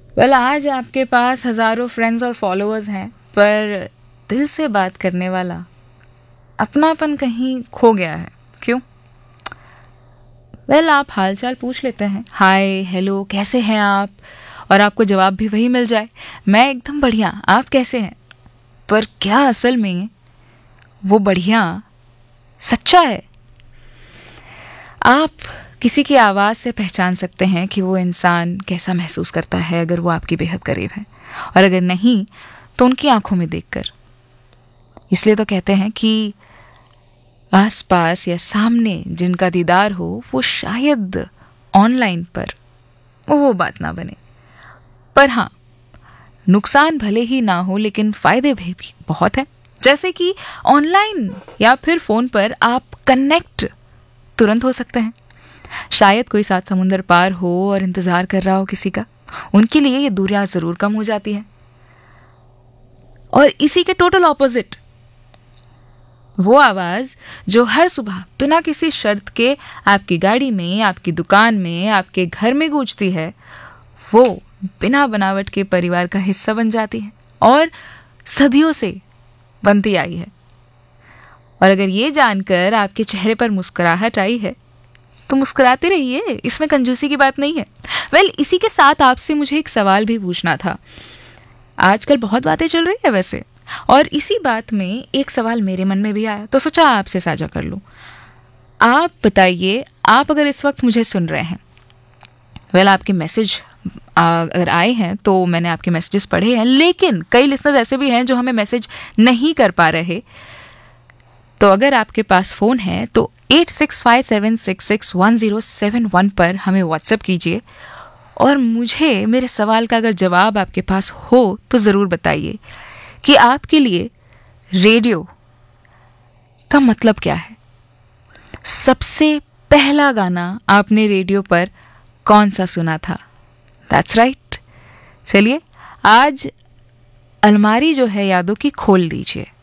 आज आपके पास हजारों फ्रेंड्स और फॉलोअर्स हैं, पर दिल से बात करने वाला, अपनापन कहीं खो गया है। क्यों? आप हालचाल पूछ लेते हैं, हाय हेलो कैसे हैं आप, और आपको जवाब भी वही मिल जाए, मैं एकदम बढ़िया, आप कैसे हैं। पर क्या असल में वो बढ़िया सच्चा है? आप किसी की आवाज़ से पहचान सकते हैं कि वो इंसान कैसा महसूस करता है अगर वो आपके बेहद करीब है, और अगर नहीं तो उनकी आंखों में देखकर। इसलिए तो कहते हैं कि आसपास या सामने जिनका दीदार हो वो शायद ऑनलाइन पर वो बात ना बने। पर हाँ, नुकसान भले ही ना हो लेकिन फायदे भी बहुत हैं। जैसे कि ऑनलाइन या फिर फ़ोन पर आप कनेक्ट तुरंत हो सकते हैं। शायद कोई सात समुंदर पार हो और इंतज़ार कर रहा हो किसी का, उनके लिए ये दूरियां ज़रूर कम हो जाती हैं। और इसी के टोटल ऑपोजिट, वो आवाज़ जो हर सुबह बिना किसी शर्त के आपकी गाड़ी में, आपकी दुकान में, आपके घर में गूंजती है, वो बिना बनावट के परिवार का हिस्सा बन जाती है और सदियों से बनती आई है। और अगर ये जानकर आपके चेहरे पर मुस्कुराहट आई है तो मुस्कुराते रहिए, इसमें कंजूसी की बात नहीं है। इसी के साथ आपसे मुझे एक सवाल भी पूछना था। आजकल बहुत बातें चल रही है वैसे, और इसी बात में एक सवाल मेरे मन में भी आया तो सोचा आपसे साझा कर लूं। आप बताइए, आप अगर इस वक्त मुझे सुन रहे हैं, आपके मैसेज अगर आए हैं तो मैंने आपके मैसेजेस पढ़े हैं, लेकिन कई लिसनर्स ऐसे भी हैं जो हमें मैसेज नहीं कर पा रहे। तो अगर आपके पास फ़ोन है तो 8657661071 पर हमें व्हाट्सएप कीजिए, और मुझे मेरे सवाल का अगर जवाब आपके पास हो तो ज़रूर बताइए कि आपके लिए रेडियो का मतलब क्या है। सबसे पहला गाना आपने रेडियो पर कौन सा सुना था? That's right. चलिए, आज अलमारी जो है यादों की खोल दीजिए।